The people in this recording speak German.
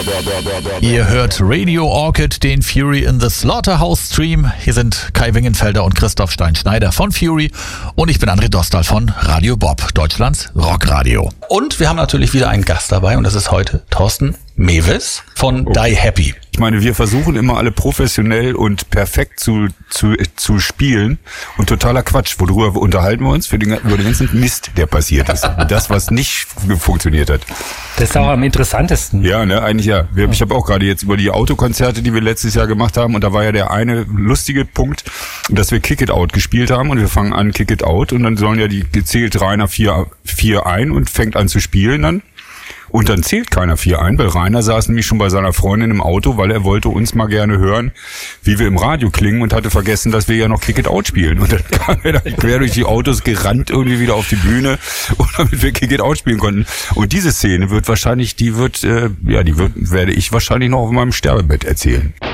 Ihr hört Radio Orchid, den Fury in the Slaughterhouse Stream. Hier sind Kai Wingenfelder und Christoph Stein-Schneider von Fury und ich bin André Dostal von Radio Bob, Deutschlands Rockradio. Und wir haben natürlich wieder einen Gast dabei und das ist heute Thorsten Mewes von Die Happy. Ich meine, wir versuchen immer alle professionell und perfekt zu spielen und totaler Quatsch. Worüber unterhalten wir uns? Über den ganzen Mist, der passiert ist. Das, was nicht funktioniert hat. Das ist auch am interessantesten. Ja, ne, eigentlich ja. Ich habe auch gerade jetzt über die Autokonzerte, die wir letztes Jahr gemacht haben, und da war ja der eine lustige Punkt, dass wir Kick It Out gespielt haben und wir fangen an Kick It Out und dann sollen ja die gezählt Rainer 4 ein und fängt an zu spielen dann. Und dann zählt keiner 4 ein, weil Rainer saß nämlich schon bei seiner Freundin im Auto, weil er wollte uns mal gerne hören, wie wir im Radio klingen und hatte vergessen, dass wir ja noch Kick It Out spielen. Und dann kam er dann quer durch die Autos gerannt irgendwie wieder auf die Bühne, damit wir Kick It Out spielen konnten. Und diese Szene werde ich wahrscheinlich noch auf meinem Sterbebett erzählen.